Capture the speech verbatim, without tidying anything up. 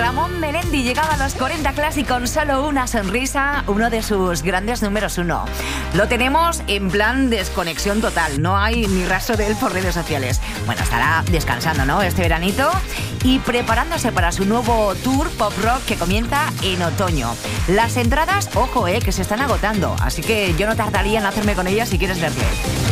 Ramón Melendi llegaba a los cuarenta Classic con solo una sonrisa, uno de sus grandes números uno. Lo tenemos en plan desconexión total, no hay ni rastro de él por redes sociales. Bueno, estará descansando, ¿no?, este veranito y preparándose para su nuevo tour pop rock que comienza en otoño. Las entradas, ojo, eh, que se están agotando, así que yo no tardaría en hacerme con ellas si quieres verle.